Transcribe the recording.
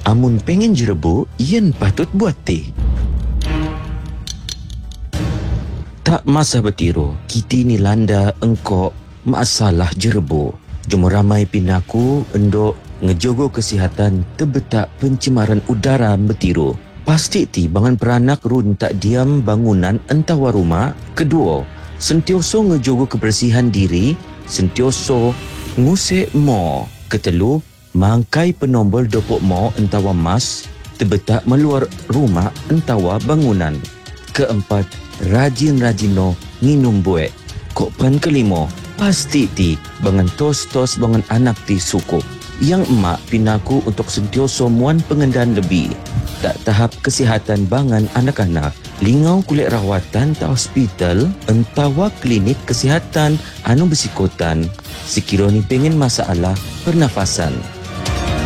Amun pengen jerebu, yen patut buat teh. Tak masa bertiru, kiti ni landa engkau masalah jerebu. Jom ramai pinaku endok ngejogo kesihatan tebetak pencemaran udara bertiru. Pasti ti bangan peranak run tak diam bangunan entawa rumah. Kedua, sentioso ngejogo kebersihan diri, sentioso ngusik mo. Ketelu, mangkai penombol dopok mo entawa mas tebetak meluar rumah entawa bangunan. Keempat, rajin-rajino nginum buek. Kokpan kelima, pasti ti bangan tos-tos bangan anak ti sukup. Yang emak pinaku untuk sentioso muan pengendaan lebih. Tak tahap kesihatan bangan anak-anak, lingau kulit rawatan ta hospital entawa klinik kesihatan anu bersikotan sekiranya pengen masalah pernafasan.